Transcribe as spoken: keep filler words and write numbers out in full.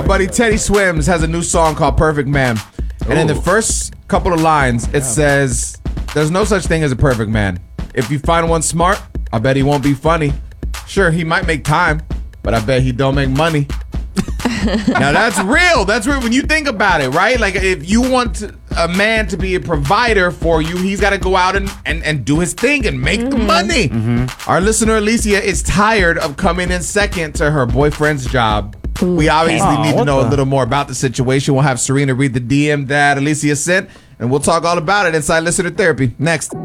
Buddy Teddy Swims has a new song called Perfect Man. And in the first couple of lines, it says, there's no such thing as a perfect man. If you find one smart, I bet he won't be funny. Sure, he might make time, but I bet he don't make money. Now that's real. That's real when you think about it, right? Like if you want to, a man to be a provider for you, he's got to go out and, and, and do his thing and make mm-hmm. the money. Mm-hmm. Our listener Alicia is tired of coming in second to her boyfriend's job. Ooh, we obviously oh, need to know the? a little more about the situation. We'll have Serena read the D M that Alicia sent, and we'll talk all about it inside Listener Therapy next.